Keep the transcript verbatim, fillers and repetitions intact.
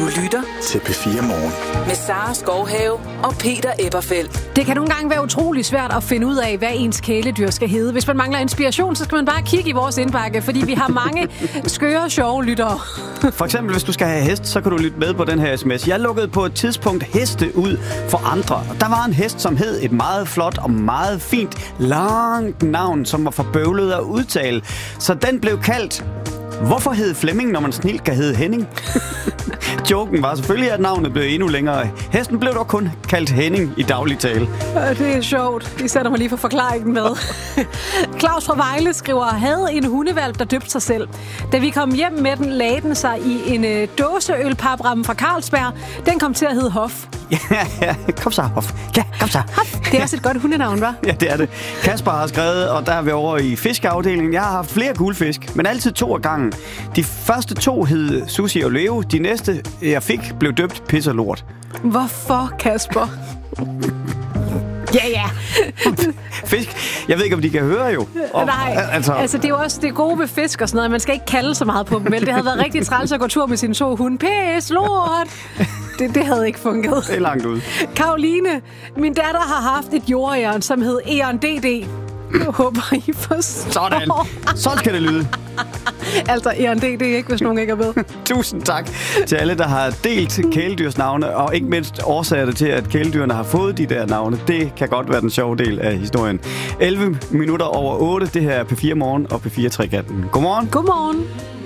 Du lytter til P fire Morgen. Med Sara Skovhave og Peter Eberfeldt. Det kan nogle gange være utrolig svært at finde ud af, hvad ens kæledyr skal hedde. Hvis man mangler inspiration, så skal man bare kigge i vores indbakke, fordi vi har mange skøre, sjove lyttere. For eksempel, hvis du skal have hest, så kan du lytte med på den her sms. Jeg lukkede på et tidspunkt heste ud for andre. Og der var en hest, som hed et meget flot og meget fint, langt navn, som var for bøvlet at udtale. Så den blev kaldt... Hvorfor hed Flemming, når man snilt kan hedde Henning? Joken var selvfølgelig, at navnet blev endnu længere. Hesten blev dog kun kaldt Henning i daglig tale. Det er sjovt. De sætter mig lige for forklaringen med. Claus fra Vejle skriver, havde en hundevalp, der døbte sig selv. Da vi kom hjem med den, lagde den sig i en øh, dåseølpapramme fra Carlsberg. Den kom til at hedde Hof. Ja, ja, kom så, Hof. Ja, kom så. Hof. Det er også et godt hundenavn, hva'? Ja, det er det. Kasper har skrevet, og der er vi over i fiskeafdelingen. Jeg har haft flere guldfisk, men altid to af gangen. De første to hed Sushi og Leo. De næste, jeg fik, blev døbt Pis og Lort. Hvorfor, Kasper? Ja, ja. Fisk. Jeg ved ikke, om de kan høre jo. Om, Nej, altså, altså det er jo også det gode ved fisk og sådan noget. Man skal ikke kalde så meget på dem, vel? Det havde været rigtig træls at gå tur med sin to hunde. Pis, lort! Det, det havde ikke fungeret. Det er langt ud. Karoline, min datter har haft et jordjern, som hed Eon D D. Jeg håber, I forstår. Sådan. Sådan skal det lyde. Altså Eon D D, ikke, hvis nogen ikke er med. Tusind tak til alle, der har delt kæledyrsnavne, og ikke mindst årsager til, at kæledyrene har fået de der navne. Det kan godt være den sjove del af historien. elleve minutter over otte, det her er P fire Morgen og P fire Trekanten. Godmorgen. Godmorgen.